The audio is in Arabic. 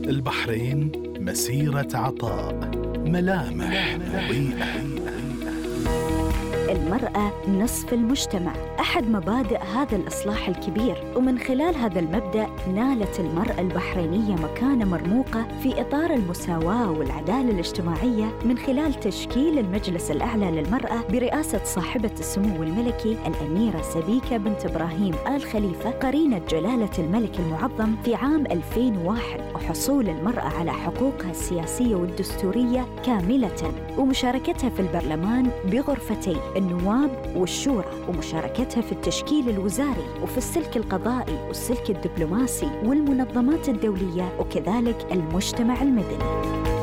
البحرين مسيرة عطاء، ملامح مضيئة. المرأة نصف المجتمع، أحد مبادئ هذا الإصلاح الكبير، ومن خلال هذا المبدأ نالت المرأة البحرينية مكانة مرموقة في إطار المساواة والعدالة الاجتماعية من خلال تشكيل المجلس الأعلى للمرأة برئاسة صاحبة السمو الملكي الأميرة سبيكة بنت إبراهيم آل خليفة قرينة جلالة الملك المعظم في عام 2001، وحصول المرأة على حقوقها السياسية والدستورية كاملة، ومشاركتها في البرلمان بغرفتي النواب والشورى، ومشاركتها في التشكيل الوزاري وفي السلك القضائي والسلك الدبلوماسي والمنظمات الدولية، وكذلك المجتمع المدني.